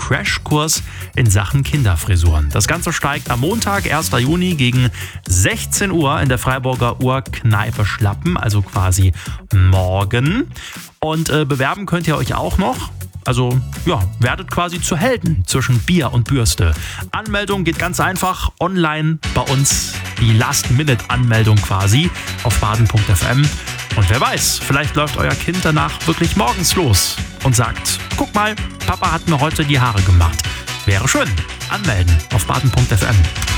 Crashkurs in Sachen Kinderfrisuren. Das Ganze steigt am Montag, 1. Juni gegen 16 Uhr in der Freiburger Urkneipe Schlappen, also quasi morgen. Und bewerben könnt ihr euch auch noch. Also, ja, werdet quasi zu Helden zwischen Bier und Bürste. Anmeldung geht ganz einfach online bei uns. Die Last-Minute-Anmeldung quasi auf baden.fm. Und wer weiß, vielleicht läuft euer Kind danach wirklich morgens los und sagt, guck mal, Papa hat mir heute die Haare gemacht. Wäre schön. Anmelden auf baden.fm.